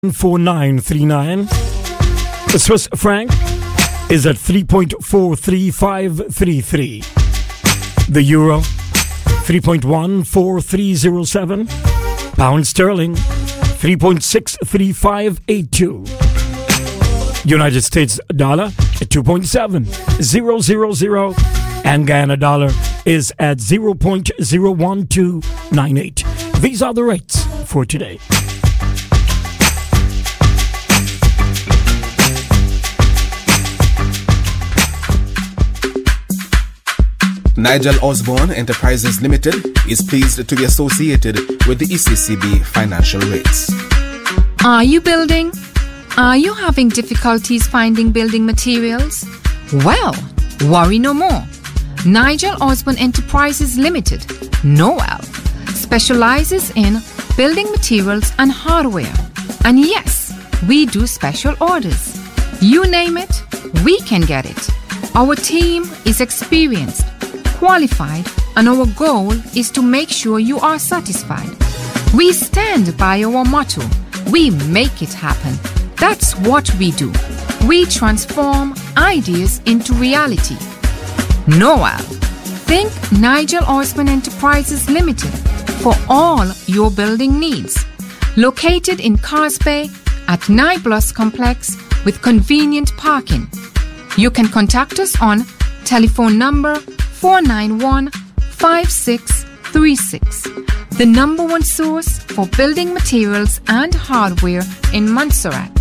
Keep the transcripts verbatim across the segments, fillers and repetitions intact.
four nine three nine. The Swiss franc is at three point four three five three three. The euro, three point one four three zero seven. Pound sterling, three point six three five eight two. United States dollar at two point seven zero zero zero. And Guyana dollar is at zero point zero one two nine eight. These are the rates for today. Nigel Osborne Enterprises Limited is pleased to be associated with the E C C B financial rates. Are you building? Are you having difficulties finding building materials? Well, worry no more. Nigel Osborne Enterprises Limited, Noel, specializes in building materials and hardware. And yes, we do special orders. You name it, we can get it. Our team is experienced, qualified, and our goal is to make sure you are satisfied. We stand by our motto, we make it happen. That's what we do. We transform ideas into reality. Noel, think Nigel Osborne Enterprises Limited for all your building needs. Located in Cars Bay at Niblos Complex with convenient parking. You can contact us on telephone number four nine one five six three six, the number one source for building materials and hardware in Montserrat.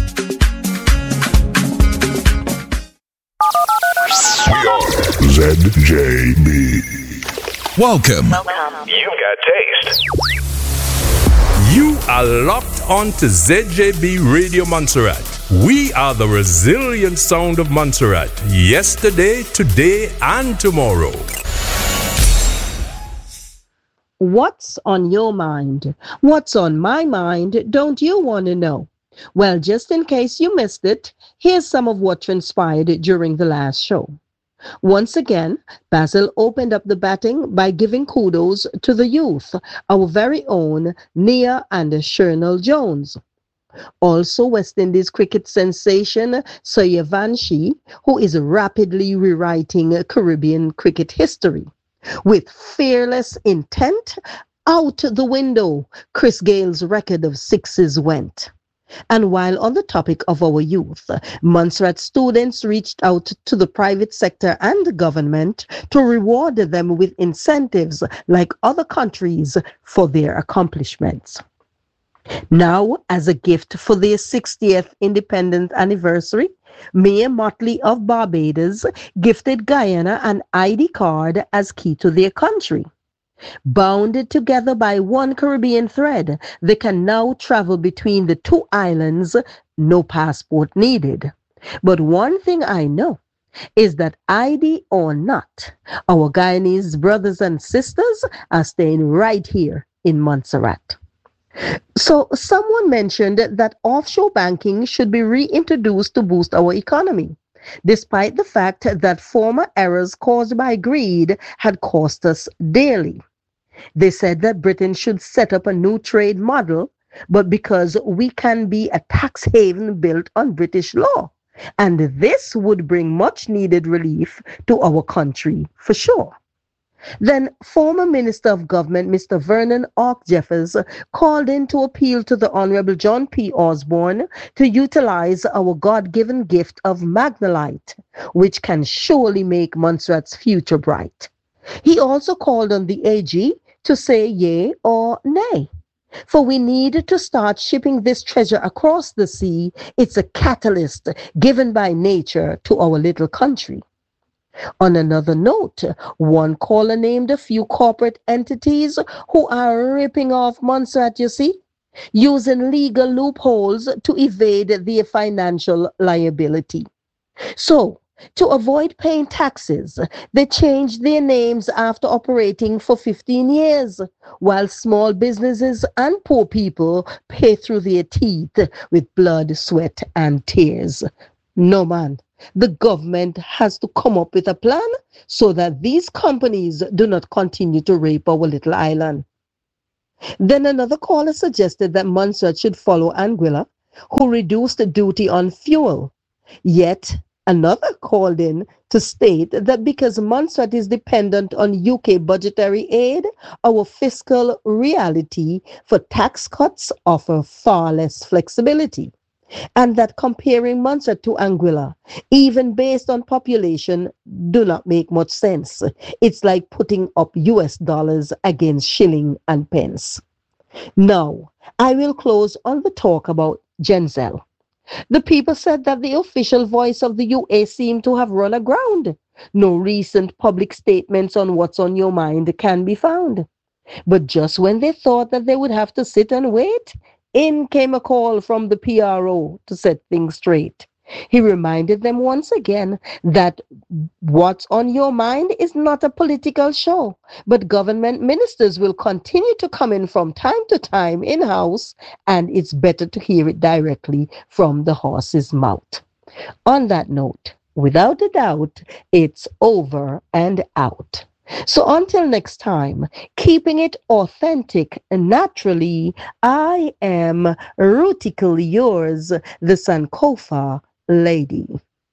Z J B. Welcome. Welcome. You've got taste. You are locked on to Z J B Radio Montserrat. We are the resilient sound of Montserrat. Yesterday, today, and tomorrow. What's on your mind? What's on my mind? Don't you want to know? Well, just in case you missed it, here's some of what transpired during the last show. Once again, Basil opened up the batting by giving kudos to the youth, our very own Nia and Shernal Jones. Also, West Indies cricket sensation Suryavanshi, who is rapidly rewriting Caribbean cricket history. With fearless intent, out the window, Chris Gale's record of sixes went. And while on the topic of our youth, Montserrat students reached out to the private sector and the government to reward them with incentives like other countries for their accomplishments. Now, as a gift for their sixtieth independence anniversary, Mayor Motley of Barbados gifted Guyana an I D card as key to their country. Bounded together by one Caribbean thread, they can now travel between the two islands, no passport needed. But one thing I know is that I D or not, our Guyanese brothers and sisters are staying right here in Montserrat. So someone mentioned that offshore banking should be reintroduced to boost our economy, despite the fact that former errors caused by greed had cost us dearly. They said that Britain should set up a new trade model, but because we can be a tax haven built on British law, and this would bring much needed relief to our country for sure. Then former Minister of Government, Mister Vernon Ark Jeffers, called in to appeal to the Honorable John P. Osborne to utilize our God-given gift of Magnalite, which can surely make Montserrat's future bright. He also called on the A G to say yea or nay, for we need to start shipping this treasure across the sea. It's a catalyst given by nature to our little country. On another note, one caller named a few corporate entities who are ripping off Montserrat, you see, using legal loopholes to evade their financial liability. So, to avoid paying taxes, they changed their names after operating for fifteen years, while small businesses and poor people pay through their teeth with blood, sweat, and tears. No, man. The government has to come up with a plan so that these companies do not continue to rape our little island. Then another caller suggested that Montserrat should follow Anguilla who reduced the duty on fuel. Yet another called in to state that because Montserrat is dependent on U K budgetary aid, our fiscal reality for tax cuts offer far less flexibility. And that comparing Montserrat to Anguilla, even based on population, do not make much sense. It's like putting up U S dollars against shilling and pence. Now, I will close on the talk about Genzel. The people said that the official voice of the U A seemed to have run aground. No recent public statements on what's on your mind can be found. But just when they thought that they would have to sit and wait, in came a call from the P R O to set things straight. He reminded them once again that what's on your mind is not a political show, but government ministers will continue to come in from time to time in-house, and it's better to hear it directly from the horse's mouth. On that note, without a doubt, it's over and out. So until next time, keeping it authentic and naturally, I am rootically yours, the Sankofa lady.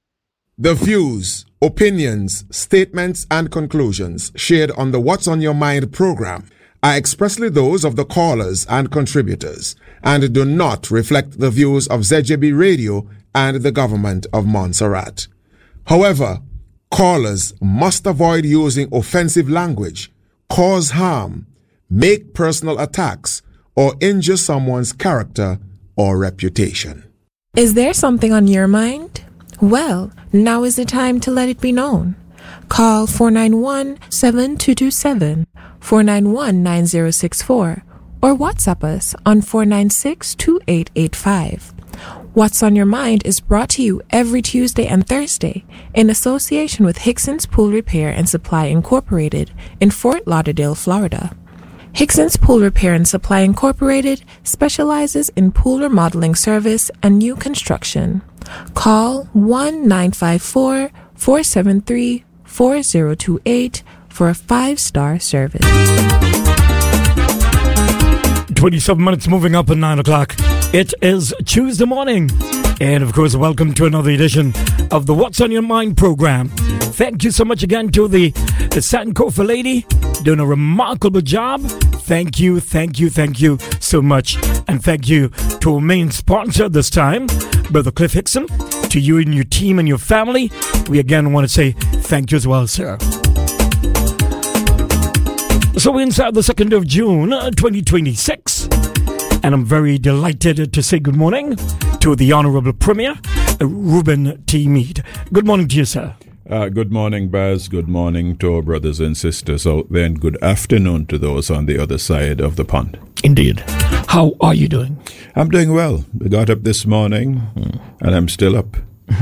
The views, opinions, statements, and conclusions shared on the What's on Your Mind program are expressly those of the callers and contributors and do not reflect the views of Z J B Radio and the government of Montserrat. However, callers must avoid using offensive language, cause harm, make personal attacks, or injure someone's character or reputation. Is there something on your mind? Well, now is the time to let it be known. Call four nine one, seven two two seven, four nine one, nine zero six four or WhatsApp us on four nine six, two eight eight five. What's on Your Mind is brought to you every Tuesday and Thursday in association with Hickson's Pool Repair and Supply Incorporated in Fort Lauderdale, Florida. Hickson's Pool Repair and Supply Incorporated specializes in pool remodeling service and new construction. Call one nine five four, four seven three, four zero two eight for a five-star service. twenty-seven minutes moving up at nine o'clock. It is Tuesday morning. And of course, welcome to another edition of the What's on Your Mind program. Thank you so much again to the, the Sankofa lady, doing a remarkable job. Thank you, thank you, thank you so much. And thank you to our main sponsor this time, Brother Cliff Hickson. To you and your team and your family, we again want to say thank you as well, sir. So we're inside the second of June, twenty twenty-six. And I'm very delighted to say good morning to the Honorable Premier, Reuben T. Mead. Good morning to you, sir. Uh, good morning, Baz. Good morning to our brothers and sisters out there, and good afternoon to those on the other side of the pond. Indeed. How are you doing? I'm doing well. I got up this morning, mm. and I'm still up.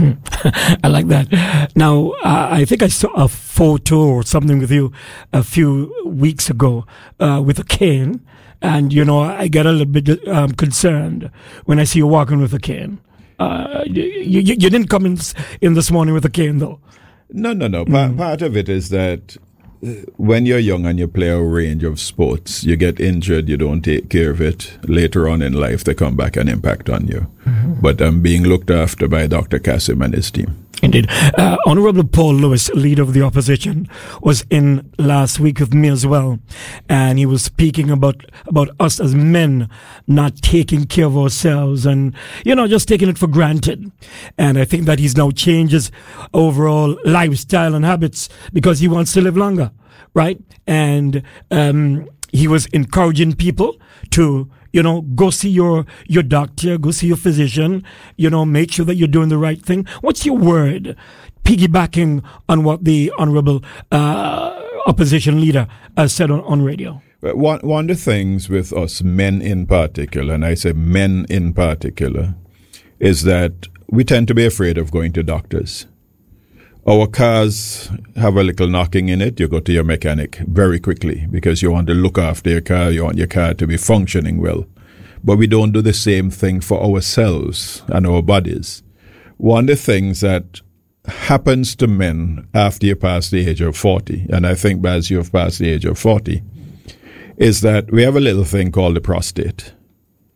I like that. Now, uh, I think I saw a photo or something with you a few weeks ago uh, with a cane. And, you know, I get a little bit um, concerned when I see you walking with a cane. Uh, you, you, you didn't come in, in this morning with a cane, though. No, no, no. Pa- mm. Part of it is that when you're young and you play a range of sports, you get injured, you don't take care of it. Later on in life, they come back and impact on you. Mm-hmm. But I'm being looked after by Doctor Kasim and his team. Indeed. Uh, Honorable Paul Lewis, leader of the opposition, was in last week with me as well. And he was speaking about, about us as men not taking care of ourselves and, you know, just taking it for granted. And I think that he's now changed his overall lifestyle and habits because he wants to live longer, right? And um, he was encouraging people to, you know, go see your, your doctor, go see your physician, you know, make sure that you're doing the right thing. What's your word? Piggybacking on what the Honorable uh, Opposition Leader uh, said on, on radio. One, one of the things with us men in particular, and I say men in particular, is that we tend to be afraid of going to doctors. Our cars have a little knocking in it. You go to your mechanic very quickly because you want to look after your car. You want your car to be functioning well. But we don't do the same thing for ourselves and our bodies. One of the things that happens to men after you pass the age of forty, and I think as you've passed the age of forty, is that we have a little thing called the prostate.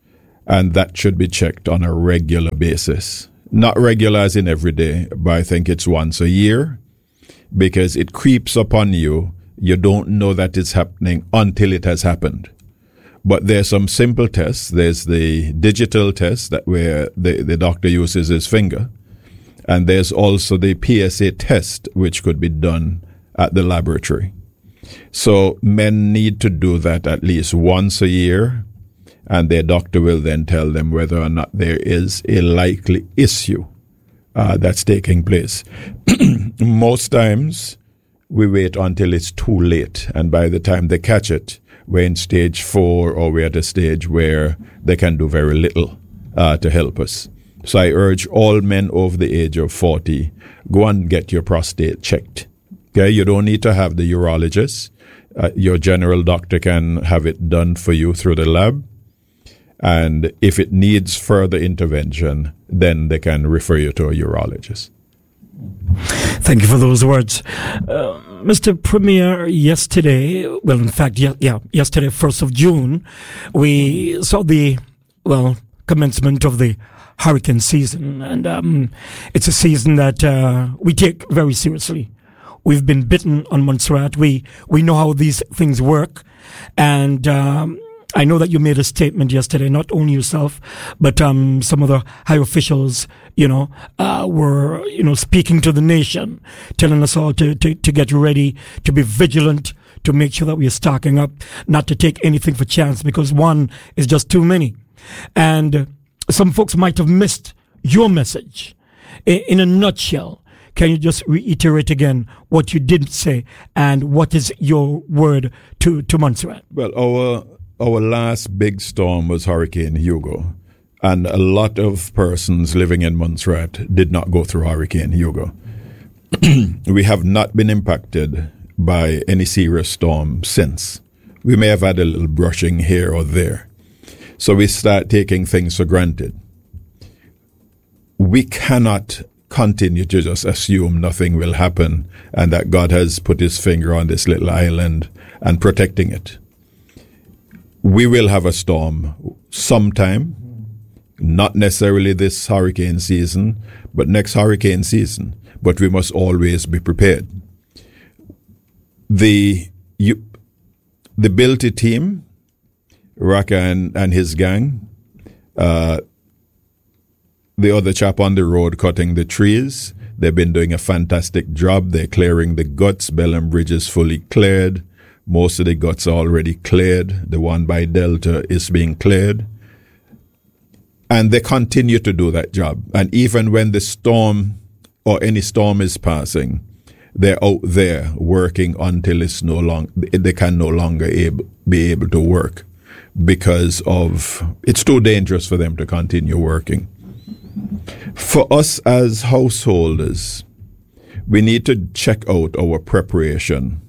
and that should be checked on a regular basis. Not regular as in every day, but I think it's once a year, because it creeps upon you. You don't know that it's happening until it has happened. But there's some simple tests. There's the digital test that where the, the doctor uses his finger. And there's also the P S A test, which could be done at the laboratory. So men need to do that at least once a year, and their doctor will then tell them whether or not there is a likely issue uh, that's taking place. Most times, we wait until it's too late, and by the time they catch it, we're in stage four, or we're at a stage where they can do very little uh, to help us. So I urge all men over the age of forty, go and get your prostate checked. Okay, you don't need to have the urologist. Uh, your general doctor can have it done for you through the lab. And if it needs further intervention, then they can refer you to a urologist. Thank you for those words. Uh, Mister Premier, yesterday, well, in fact, yeah, yeah, yesterday, first of June, we saw the, well, commencement of the hurricane season. And um, it's a season that uh, we take very seriously. We've been bitten on Montserrat. We, we know how these things work. And um, I know that you made a statement yesterday, not only yourself, but um, some of the high officials, you know, uh, were, you know, speaking to the nation, telling us all to, to, to get ready, to be vigilant, to make sure that we are stocking up, not to take anything for chance, because one is just too many. And some folks might have missed your message. In, in a nutshell, can you just reiterate again what you did say, and what is your word to, to Montserrat? Well, our our last big storm was Hurricane Hugo, and a lot of persons living in Montserrat did not go through Hurricane Hugo. We have not been impacted by any serious storm since. We may have had a little brushing here or there. So we start taking things for granted. We cannot continue to just assume nothing will happen and that God has put his finger on this little island and protecting it. We will have a storm sometime, not necessarily this hurricane season, but next hurricane season. But we must always be prepared. The you, the Bilty team, Raka and, and his gang, uh, the other chap on the road cutting the trees, they've been doing a fantastic job. They're clearing the guts. Bellem Bridge is fully cleared. Most of the guts are already cleared. The one by Delta is being cleared. And they continue to do that job. And even when the storm or any storm is passing, they're out there working until it's no long, they can no longer able, be able to work because of, it's too dangerous for them to continue working. For us as householders, we need to check out our preparation.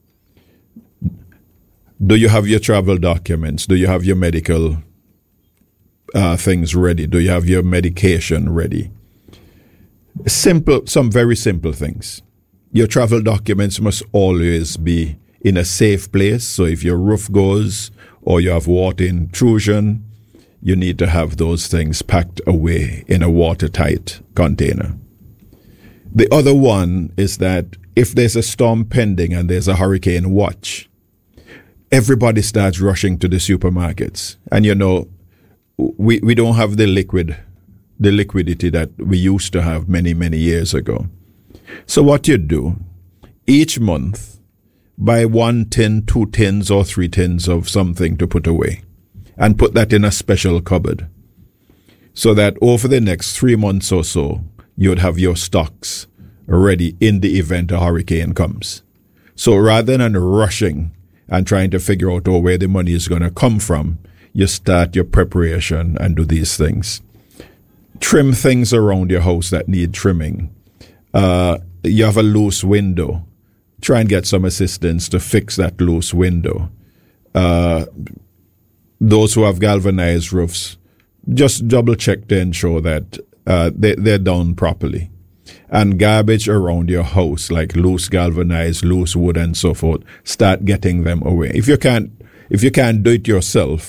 Do you have your travel documents? Do you have your medical uh, things ready? Do you have your medication ready? Simple, some very simple things. Your travel documents must always be in a safe place. So if your roof goes or you have water intrusion, you need to have those things packed away in a watertight container. The other one is that if there's a storm pending and there's a hurricane watch, everybody starts rushing to the supermarkets. And, you know, we, we don't have the liquid, the liquidity that we used to have many, many years ago. So what you do, each month, buy one tin, two tins, or three tins of something to put away, and put that in a special cupboard, so that over the next three months or so, you'd have your stocks ready in the event a hurricane comes. So rather than rushing and trying to figure out oh, where the money is going to come from, you start your preparation and do these things. Trim things around your house that need trimming. Uh, you have a loose window. Try and get some assistance to fix that loose window. Uh, those who have galvanized roofs, just double check to ensure that uh, they, they're done properly. And garbage around your house, like loose galvanized, loose wood, and so forth, start getting them away. If you can't, if you can't do it yourself,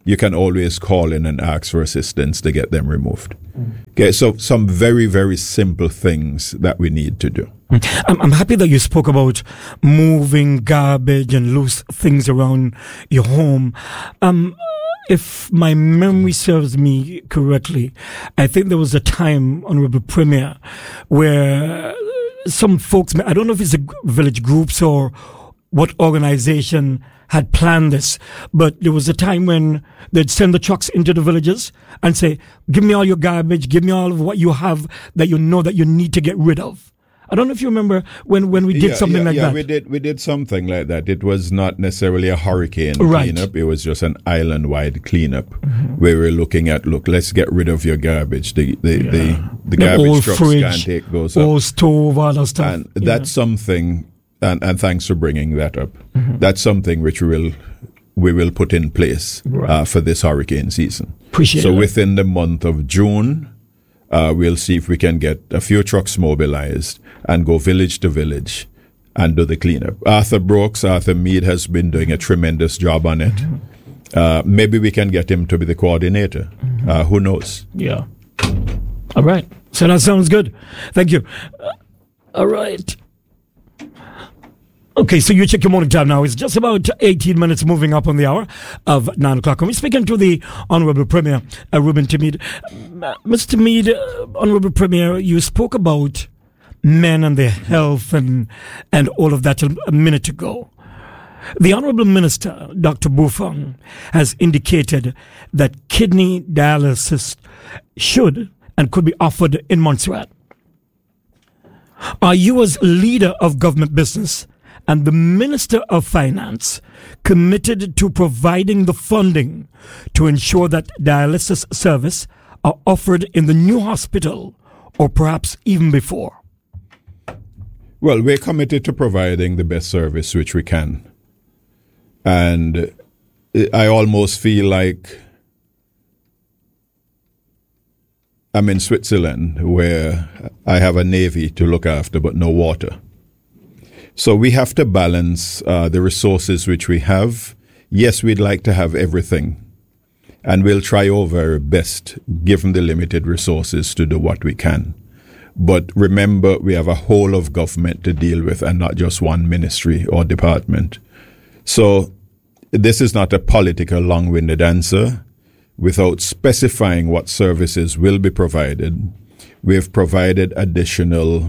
you can always call in and ask for assistance to get them removed. Okay, so some very, very simple things that we need to do. I'm, I'm happy that you spoke about moving garbage and loose things around your home. Um, if my memory serves me correctly, I think there was a time, Honorable Premier, where some folks, I don't know if it's the village groups or what organization had planned this, but there was a time when they'd send the trucks into the villages and say, give me all your garbage, give me all of what you have that you know that you need to get rid of. I don't know if you remember when, when we did yeah, something yeah, like yeah, that. we did we did something like that. It was not necessarily a hurricane right. cleanup. It was just an island-wide cleanup mm-hmm. where we're looking at, look, let's get rid of your garbage. The the yeah. the, the, the garbage trucks fridge, can't take those old up. stove, all that stuff. And yeah. that's something, and, and thanks for bringing that up. Mm-hmm. That's something which we will we will put in place right. uh, for this hurricane season. Appreciate so it. within the month of June, uh, we'll see if we can get a few trucks mobilized and go village to village and do the cleanup. Arthur Brooks, Arthur Mead has been doing a tremendous job on it. Mm-hmm. Uh, maybe we can get him to be the coordinator. Mm-hmm. Uh, who knows? Yeah. All right. So that sounds good. Thank you. Uh, all right. Okay, so you check your morning time now. It's just about eighteen minutes moving up on the hour of nine o'clock. And we're speaking to the Honorable Premier, uh, Reuben T. Mead. Uh, Mister Mead, uh, Honorable Premier, you spoke about men and their health and, and all of that a minute ago. The Honorable Minister, Doctor Bufang, has indicated that kidney dialysis should and could be offered in Montserrat. Are you, as leader of government business and the Minister of Finance, committed to providing the funding to ensure that dialysis service are offered in the new hospital or perhaps even before? Well, we're committed to providing the best service which we can. And I almost feel like I'm in Switzerland, where I have a navy to look after but no water. So we have to balance uh, the resources which we have. Yes, we'd like to have everything, and we'll try our very best, given the limited resources, to do what we can. But remember, we have a whole of government to deal with and not just one ministry or department. So this is not a political long-winded answer. Without specifying what services will be provided, we have provided additional.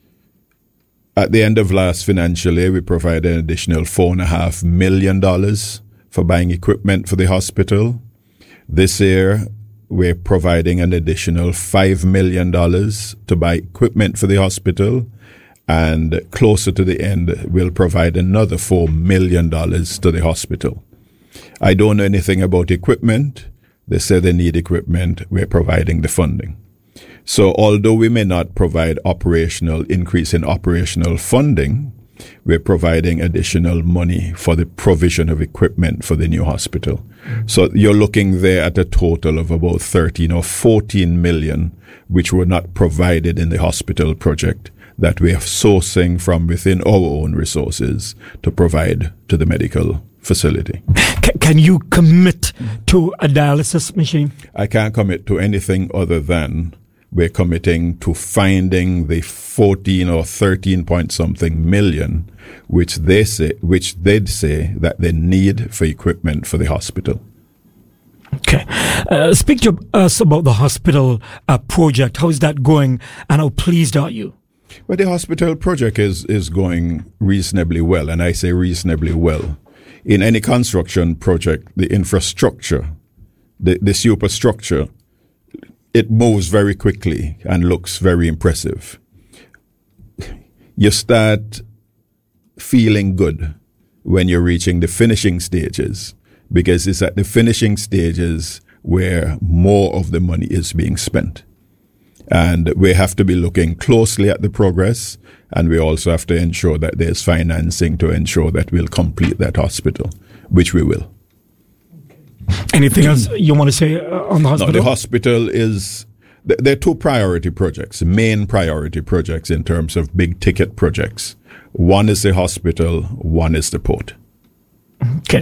At the end of last financial year, we provided an additional four and a half million dollars for buying equipment for the hospital. This year, we're providing an additional five million dollars to buy equipment for the hospital. And closer to the end, we'll provide another four million dollars to the hospital. I don't know anything about equipment. They say they need equipment. We're providing the funding. So although we may not provide operational increase in operational funding, we're providing additional money for the provision of equipment for the new hospital. Mm-hmm. So you're looking there at a total of about thirteen or fourteen million, which were not provided in the hospital project, that we are sourcing from within our own resources to provide to the medical facility. C- can you commit to a dialysis machine? I can't commit to anything other than we're committing to finding the fourteen or thirteen point something million, which they say, which they'd say that they need for equipment for the hospital. Okay. Uh, speak to us about the hospital uh, project. How is that going, and how pleased are you? Well, the hospital project is, is going reasonably well, and I say reasonably well. In any construction project, the infrastructure, the, the superstructure, it moves very quickly and looks very impressive. You start feeling good when you're reaching the finishing stages, because it's at the finishing stages where more of the money is being spent. And we have to be looking closely at the progress, and we also have to ensure that there's financing to ensure that we'll complete that hospital, which we will. Anything else you want to say uh, on the hospital? No, the hospital is, there are two priority projects, main priority projects in terms of big ticket projects. One is the hospital, one is the port. Okay.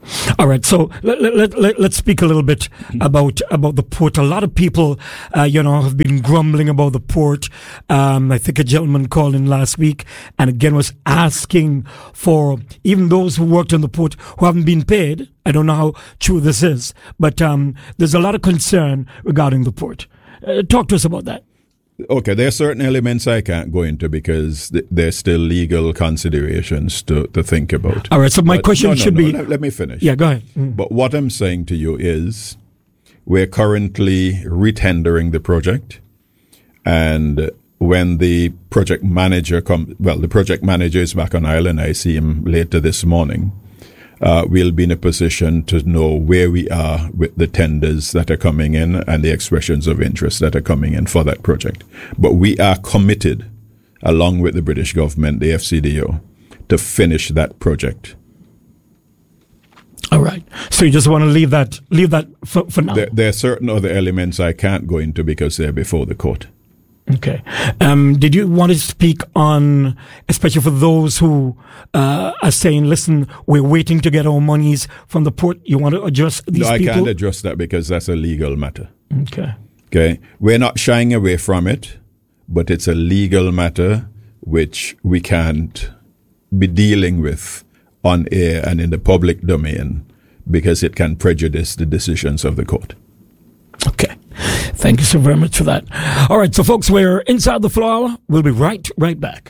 All right, so let, let, let, let's speak a little bit about about the port. A lot of people, uh, you know, have been grumbling about the port. Um, I think a gentleman called in last week and again was asking for even those who worked on the port who haven't been paid. I don't know how true this is, but um, there's a lot of concern regarding the port. Uh, talk to us about that. Okay, there are certain elements I can't go into because th- there's still legal considerations to, to think about. All right, so my but question no, no, should no, be... Let, let me finish. Yeah, go ahead. Mm. But what I'm saying to you is we're currently retendering the project, and when the project manager comes... Well, the project manager is back on island. I see him later this morning. Uh, we'll be in a position to know where we are with the tenders that are coming in and the expressions of interest that are coming in for that project. But we are committed, along with the British government, the F C D O, to finish that project. All right. So you just want to leave that leave that for, for now? There, there are certain other elements I can't go into because they're before the court. Okay. Um, did you want to speak on, especially for those who uh, are saying, listen, we're waiting to get our monies from the port. You want to address these no, I people? I can't address that because that's a legal matter. Okay. Okay. We're not shying away from it, but it's a legal matter which we can't be dealing with on air and in the public domain because it can prejudice the decisions of the court. Okay. Thank you so very much for that. All right, so folks, we're inside the floor. We'll be right, right back.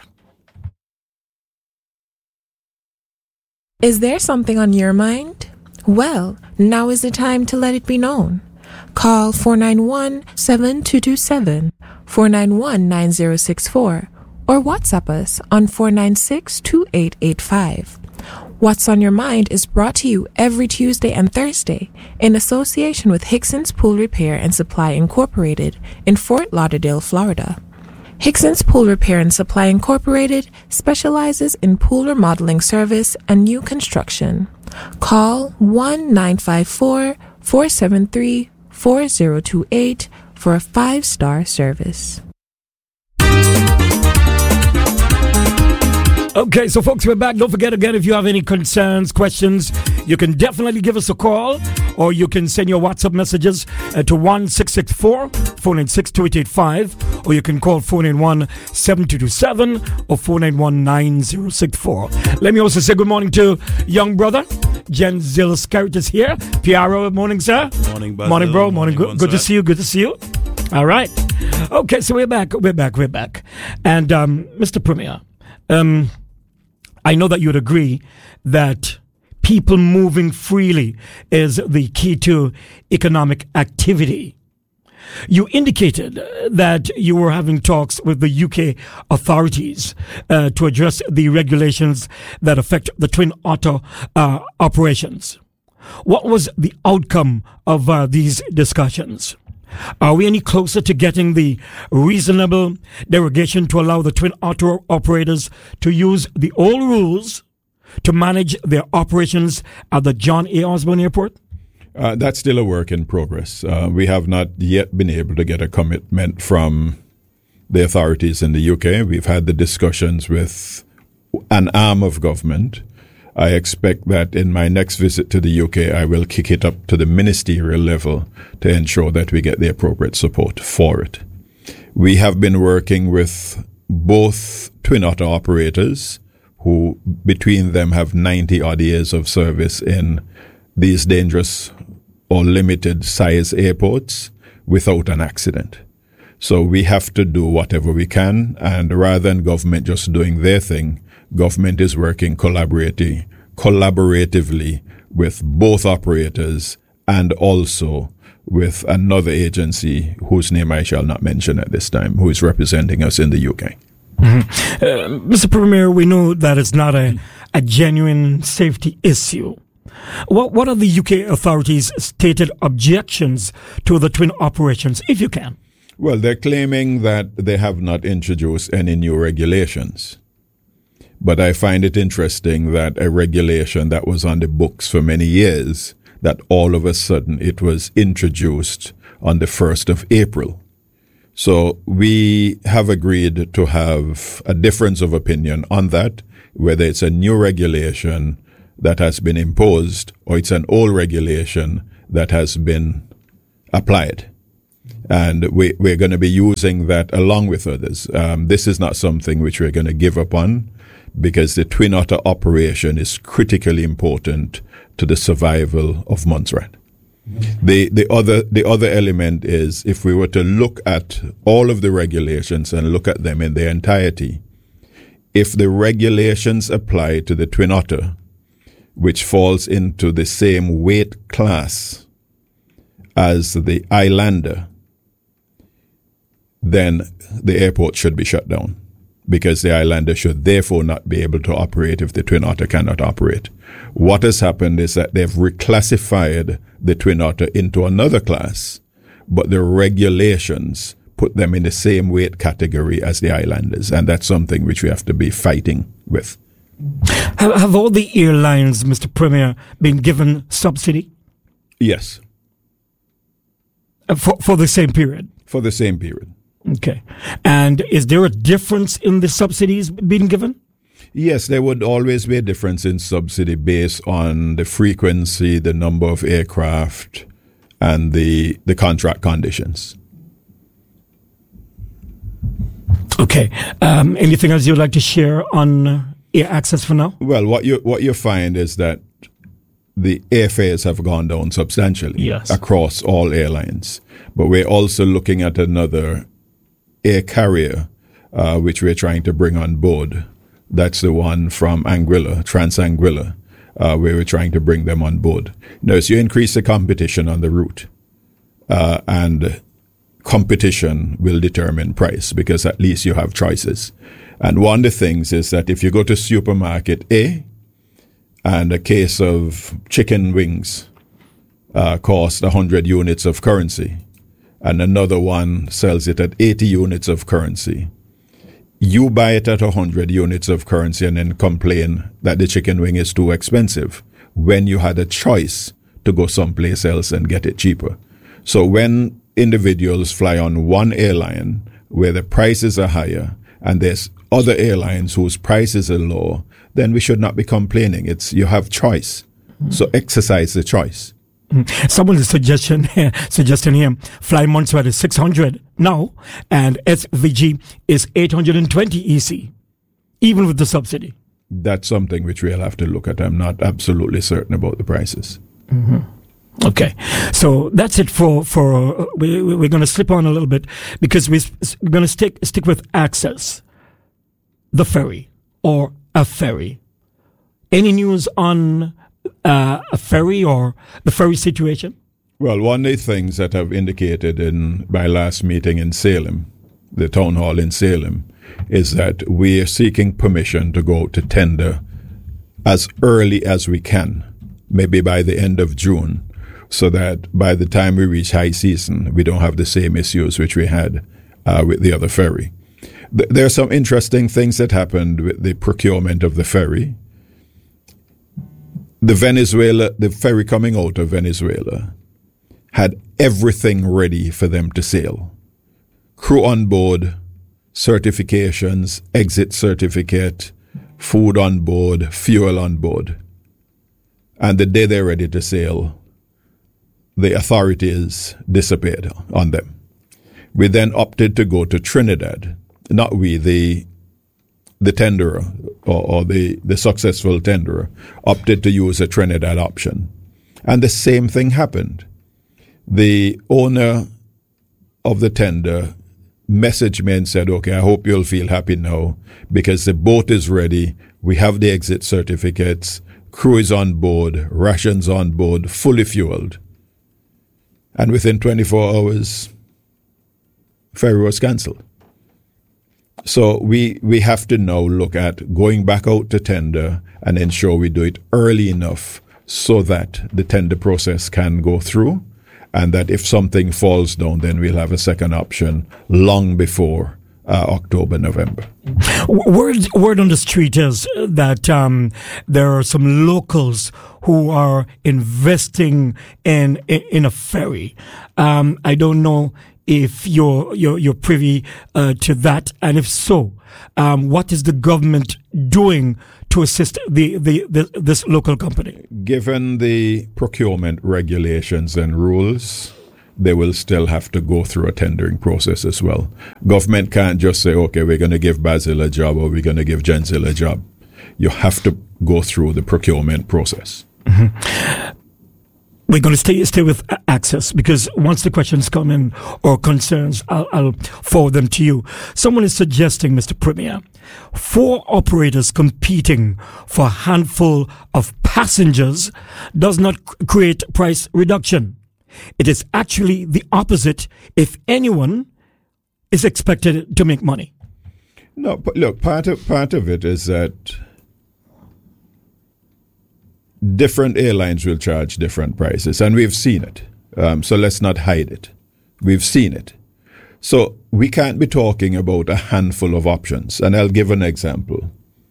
Is there something on your mind? Well, now is the time to let it be known. Call four nine one, seven two two seven, four nine one, nine zero six four or WhatsApp us on four nine six, two eight eight five. What's on Your Mind is brought to you every Tuesday and Thursday in association with Hickson's Pool Repair and Supply Incorporated in Fort Lauderdale, Florida. Hickson's Pool Repair and Supply Incorporated specializes in pool remodeling service and new construction. Call one nine five four, four seven three, four zero two eight for a five-star service. Okay, so folks, we're back. Don't forget again, if you have any concerns, questions, you can definitely give us a call or you can send your WhatsApp messages uh, to one six six four, four nine six, two eight eight five or you can call four nine one, seven two two seven or four nine one, nine zero six four. Let me also say good morning to young brother. Jen Zills Carrot is here. P R O, morning, sir. Morning, Basil. Morning, bro. Morning. Morning, good, good to see you. Good to see you. All right. Okay, so we're back. We're back. We're back. And um, Mister Premier, um, I know that you would agree that people moving freely is the key to economic activity. You indicated that you were having talks with the U K authorities uh, to address the regulations that affect the Twin Otter uh, operations. What was the outcome of uh, these discussions? Are we any closer to getting the reasonable derogation to allow the Twin Otter operators to use the old rules to manage their operations at the John A. Osborne Airport? Uh, that's still a work in progress. Uh, we have not yet been able to get a commitment from the authorities in the U K. We've had the discussions with an arm of government. I expect that in my next visit to the U K, I will kick it up to the ministerial level to ensure that we get the appropriate support for it. We have been working with both Twin Otter operators, who between them have ninety odd years of service in these dangerous or limited size airports without an accident. So we have to do whatever we can, and rather than government just doing their thing, government is working collaboratively, collaboratively with both operators and also with another agency whose name I shall not mention at this time, who is representing us in the U K. Mm-hmm. Uh, Mister Premier, we know that it's not a, a genuine safety issue. What, what are the U K authorities' stated objections to the twin operations, if you can? Well, they're claiming that they have not introduced any new regulations. But I find it interesting that a regulation that was on the books for many years, that all of a sudden it was introduced on the first of April. So we have agreed to have a difference of opinion on that, whether it's a new regulation that has been imposed, or it's an old regulation that has been applied. And we, we're going to be using that along with others. Um, this is not something which we're going to give up on, because the Twin Otter operation is critically important to the survival of Montserrat. Mm-hmm. The the other the other element is, if we were to look at all of the regulations and look at them in their entirety, if the regulations apply to the Twin Otter, which falls into the same weight class as the Islander, then the airport should be shut down, because the Islander should therefore not be able to operate if the Twin Otter cannot operate. What has happened is that they've reclassified the Twin Otter into another class, but the regulations put them in the same weight category as the Islanders, and that's something which we have to be fighting with. Have, have all the airlines, Mister Premier, been given subsidy? Yes. Uh, for, for the same period? For the same period. Okay. And is there a difference in the subsidies being given? Yes, there would always be a difference in subsidy based on the frequency, the number of aircraft, and the the contract conditions. Okay. Um, anything else you'd like to share on uh, air access for now? Well, what you what you find is that the airfares have gone down substantially yes. across all airlines. But we're also looking at another air carrier, uh, which we're trying to bring on board. That's the one from Anguilla, Trans-Anguilla, uh, where we're trying to bring them on board. Now, so you increase the competition on the route, uh, and competition will determine price, because at least you have choices. And one of the things is that if you go to supermarket A and a case of chicken wings uh, costs one hundred units of currency, and another one sells it at eighty units of currency, you buy it at one hundred units of currency and then complain that the chicken wing is too expensive, when you had a choice to go someplace else and get it cheaper. So when individuals fly on one airline where the prices are higher and there's other airlines whose prices are low, then we should not be complaining. It's you have choice. Mm-hmm. So exercise the choice. Mm. Someone's suggestion here, suggesting here, Fly Montserrat is six hundred now, and S V G is eight hundred twenty E C, even with the subsidy. That's something which we'll have to look at. I'm not absolutely certain about the prices. Mm-hmm. Okay, so that's it for for uh, we, we're going to slip on a little bit, because we, we're going to stick stick with access, the ferry or a ferry. Any news on uh, a ferry or the ferry situation? Well, one of the things that I've indicated in my last meeting in Salem, the town hall in Salem, is that we are seeking permission to go to tender as early as we can, maybe by the end of June, so that by the time we reach high season, we don't have the same issues which we had uh, with the other ferry. Th- there are some interesting things that happened with the procurement of the ferry. The Venezuela, the ferry coming out of Venezuela had everything ready for them to sail. Crew on board, certifications, exit certificate, food on board, fuel on board. And the day they're ready to sail, the authorities disappeared on them. We then opted to go to Trinidad. Not we, the the tenderer or, or the, the successful tenderer opted to use a Trinidad option. And the same thing happened. The owner of the tender messaged me and said, okay, I hope you'll feel happy now because the boat is ready. We have the exit certificates. Crew is on board, rations on board, fully fueled. And within twenty-four hours, ferry was cancelled. So we, we have to now look at going back out to tender and ensure we do it early enough so that the tender process can go through, and that if something falls down, then we'll have a second option long before uh, October, November. Word, word on the street is that um, there are some locals who are investing in in, in a ferry. Um, I don't know if you're you're, you're privy uh, to that, and if so, um, what is the government doing to assist the, the, the this local company? Given the procurement regulations and rules, they will still have to go through a tendering process as well. Government can't just say, okay, we're going to give Basil a job or we're going to give Genzil a job. You have to go through the procurement process. Mm-hmm. We're going to stay stay with access, because once the questions come in or concerns, I'll, I'll forward them to you. Someone is suggesting, Mister Premier, four operators competing for a handful of passengers does not c- create price reduction. It is actually the opposite if anyone is expected to make money. No, but look, part of part of it is that different airlines will charge different prices, and we've seen it. Um, so let's not hide it. We've seen it. So we can't be talking about a handful of options. And I'll give an example.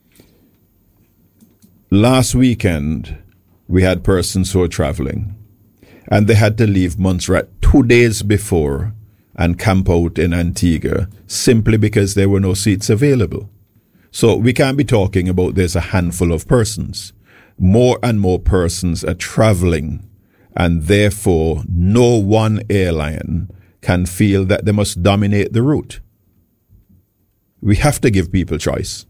Last weekend, we had persons who were traveling, and they had to leave Montserrat two days before and camp out in Antigua simply because there were no seats available. So we can't be talking about there's a handful of persons. More and more persons are traveling, and therefore no one airline can feel that they must dominate the route. We have to give people choice.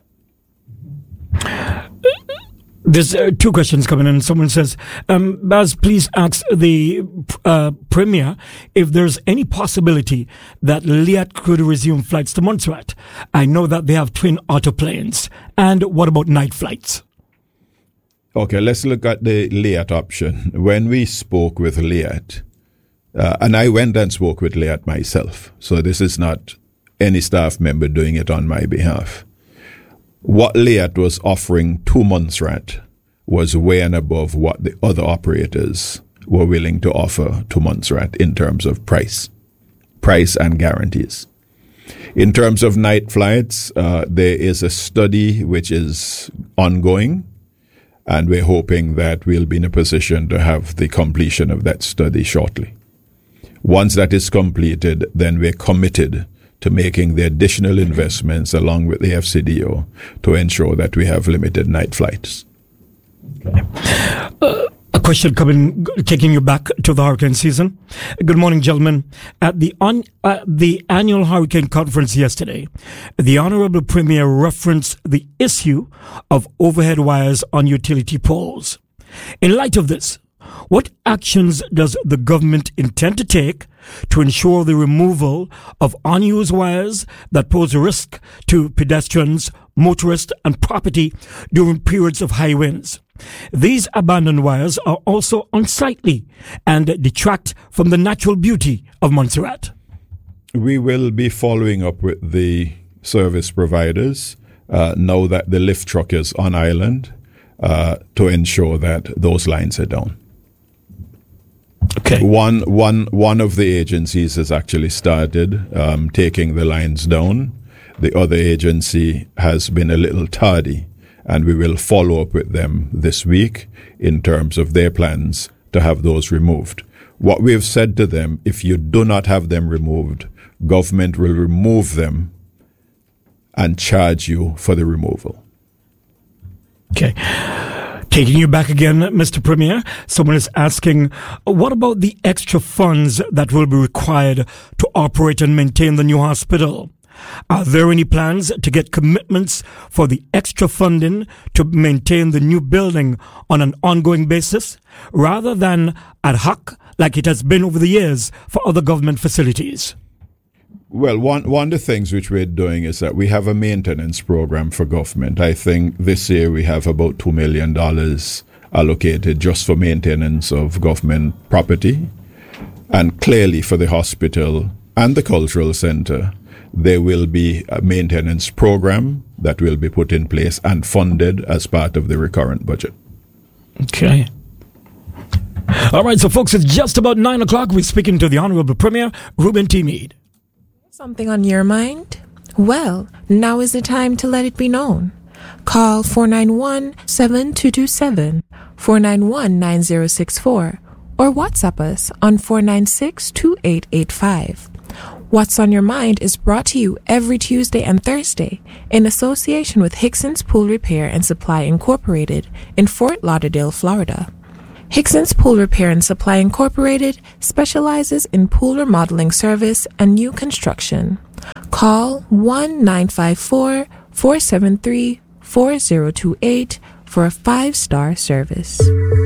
There's uh, two questions coming in. Someone says, um, Baz, please ask the uh, Premier if there's any possibility that Liat could resume flights to Montserrat. I know that they have twin autoplanes. And what about night flights? Okay, let's look at the Liat option. When we spoke with Liat, uh, and I went and spoke with Liat myself, so this is not any staff member doing it on my behalf. What Liat was offering to Montserrat was way and above what the other operators were willing to offer to Montserrat in terms of price, price and guarantees. In terms of night flights, uh, there is a study which is ongoing, and we're hoping that we'll be in a position to have the completion of that study shortly. Once that is completed, then we're committed to making the additional investments along with the F C D O to ensure that we have limited night flights. Okay. Uh, a question coming, taking you back to the hurricane season. Good morning, gentlemen. At the on, uh, the annual hurricane conference yesterday, the Honorable Premier referenced the issue of overhead wires on utility poles. In light of this, what actions does the government intend to take to ensure the removal of unused wires that pose a risk to pedestrians, motorists, and property during periods of high winds? These abandoned wires are also unsightly and detract from the natural beauty of Montserrat. We will be following up with the service providers uh, now that the lift truck is on island uh, to ensure that those lines are down. Okay. One, one, one of the agencies has actually started um, taking the lines down. The other agency has been a little tardy, and we will follow up with them this week in terms of their plans to have those removed. What we have said to them, if you do not have them removed, government will remove them and charge you for the removal. Okay. Taking you back again, Mister Premier, someone is asking, what about the extra funds that will be required to operate and maintain the new hospital? Are there any plans to get commitments for the extra funding to maintain the new building on an ongoing basis, rather than ad hoc like it has been over the years for other government facilities? Well, one, one of the things which we're doing is that we have a maintenance program for government. I think this year we have about two million dollars allocated just for maintenance of government property. And clearly for the hospital and the cultural center, there will be a maintenance program that will be put in place and funded as part of the recurrent budget. Okay. All right, so folks, it's just about nine o'clock. We're speaking to the Honorable Premier, Reuben T. Meade. Something on your mind? Well, now is the time to let it be known. Call four nine one, seven two two seven, four nine one, nine zero six four or WhatsApp us on four nine six, two eight eight five. What's on Your Mind is brought to you every Tuesday and Thursday in association with Hickson's Pool Repair and Supply Incorporated in Fort Lauderdale, Florida. Hickson's Pool Repair and Supply Incorporated specializes in pool remodeling service and new construction. Call one nine five four, four seven three, four zero two eight for a five-star service.